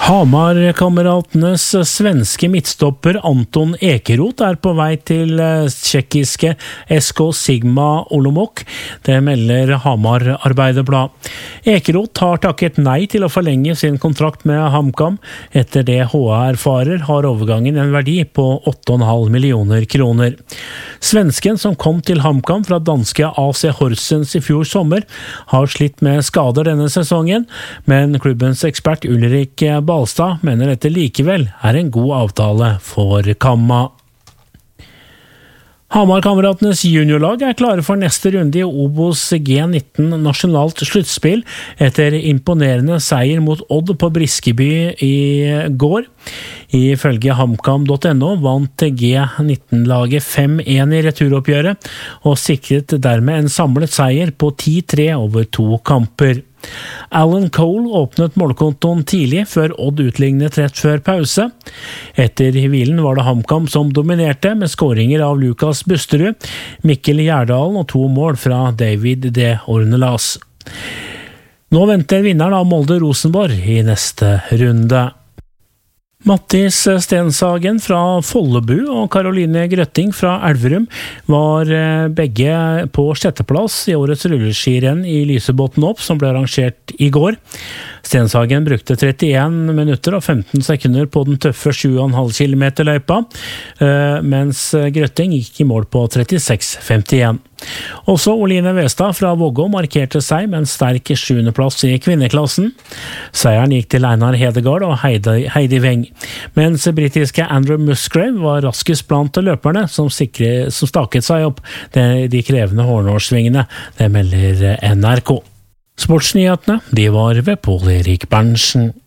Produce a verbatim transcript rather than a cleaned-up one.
Hamar-kameratenes svenske midtstopper Anton Ekeroth er på vei til tsjekkiske S K Sigma Olomouc. Det melder Hamar Arbeiderblad. Ekeroth har takket nei til å forlenge sin kontrakt med HamKam. Etter det H A erfarer har overgangen en verdi på åtte komma fem millioner kroner. Svensken som kom til HamKam fra danske A C Horsens i fjor sommer har slitt med skader denne sesongen, men klubbens ekspert Ulrik Balstad mener dette likevel er en god avtale for Kamma. Hamar-kameratenes juniorlag er klare for neste runde i Obos G nitten nasjonalt sluttspill etter imponerende seier mot Odd på Briskeby i går. Ifølge hamkam punktum no vant G nitten-laget fem én i returoppgjøret og sikret dermed en samlet seier på ti tre over to kamper. Alan Cole åpnet målkontoen tidlig før Odd utlignet rett før pause. Etter hvilen var det HamKam som dominerte med skåringer av Lukas Busterud, Mikkel Gjerdalen og to mål fra David D. Ornelas. Nå venter vinneren av Molde-Rosenborg i neste runde. Mattis Stenshagen fra Follebu og Caroline Grøtting fra Elverum var begge på sjetteplass i årets rulleskirenn i Lysebotn opp, som ble arrangert i går. Stenshagen brukte trettien minutter og femten sekunder på den tøffe sju komma fem kilometer løypa, mens Grøtting gikk i mål på trettiseks femtien. Også Oline Westad fra Vågå markerte seg med en sterk sjuende plass i kvinneklassen. Seieren gikk til Einar Hedegaard og Heidi, Heidi Weng, mens britiske Andrew Musgrave var raskest blant løperne som, sikre, som staket seg opp de, de krevende Hornårssvingene. Det melder N R K. Sportsnyhetene, de var ved Pål Erik Berntsen.